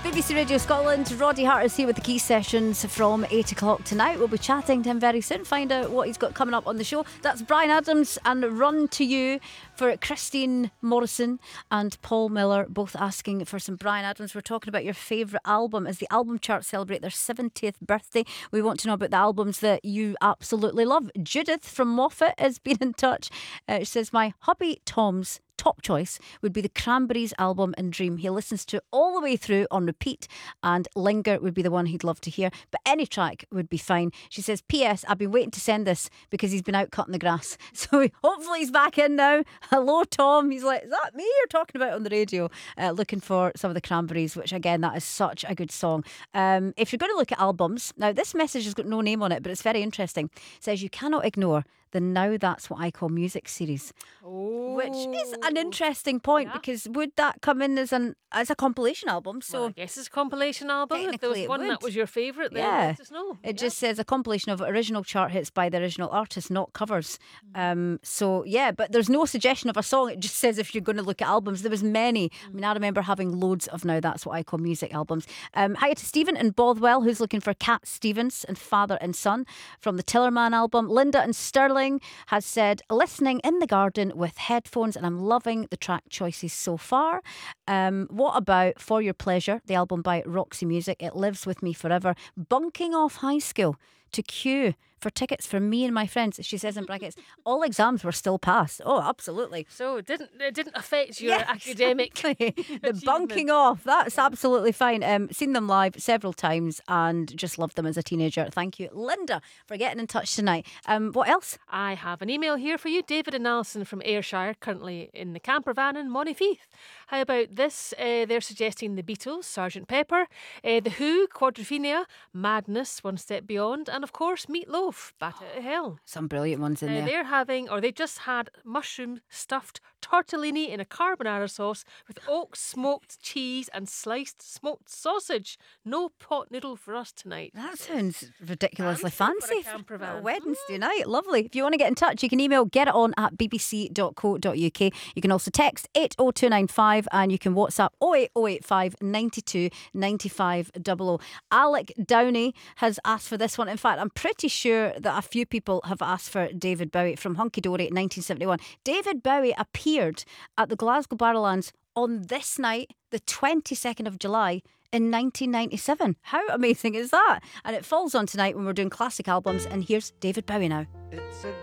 BBC Radio Scotland, Roddy Hart is here with the key sessions from 8 o'clock tonight. We'll be chatting to him very soon, find out what he's got coming up on the show. That's Bryan Adams and Run to You for Christine Morrison and Paul Miller, both asking for some Bryan Adams. We're talking about your favourite album as the album charts celebrate their 70th birthday. We want to know about the albums that you absolutely love. Judith from Moffat has been in touch. She says, my hubby Tom's top choice would be the Cranberries album and Dream. He listens to all the way through on repeat, and Linger would be the one he'd love to hear, but any track would be fine. She says, P.S. I've been waiting to send this because he's been out cutting the grass, so hopefully he's back in now. Hello Tom. He's like, is that me you're talking about on the radio? Looking for some of the Cranberries, which again, that is such a good song. If you're going to look at albums, now this message has got no name on it, but it's very interesting. It says you cannot ignore the Now That's What I Call Music series. Which is an interesting point, because would that come in as a compilation album? So well, I guess it's a compilation album. If there was one that was your favourite, then let us know. It just says a compilation of original chart hits by the original artist, not covers. But there's no suggestion of a song. It just says if you're going to look at albums. There was many. I mean, I remember having loads of Now That's What I Call Music albums. Hi to Stephen in Bothwell, who's looking for Cat Stevens and Father and Son from the Tillerman album. Linda in Stirling has said, listening in the garden with headphones, and I'm loving the track choices so far. What about For Your Pleasure, the album by Roxy Music? It lives with me forever. Bunking off high school to queue for tickets for me and my friends. She says in brackets, all exams were still passed. Oh, absolutely. So it didn't affect your academic the bunking off, that's absolutely fine. Seen them live several times and just loved them as a teenager. Thank you, Linda, for getting in touch tonight. What else? I have an email here for you. David and Alison from Ayrshire, currently in the camper van in Monifieth. How about this? They're suggesting the Beatles, Sgt. Pepper, The Who, Quadrophenia, Madness, One Step Beyond, and of course Meatloaf, Bat Out of Hell. Some brilliant ones in there. They just had mushroom stuffed tortellini in a carbonara sauce with oak smoked cheese and sliced smoked sausage. No pot noodle for us tonight. That sounds ridiculously fancy for a Wednesday night. Lovely. If you want to get in touch, you can email getit@bbc.co.uk. You can also text 80295 and you can WhatsApp 08085 92 95 00. Alec Downey has asked for this one. In fact, I'm pretty sure that a few people have asked for David Bowie from Hunky Dory 1971. David Bowie appeared at the Glasgow Barrowlands on this night, the 22nd of July in 1997. How amazing is that? And it falls on tonight when we're doing classic albums, and here's David Bowie now. It's a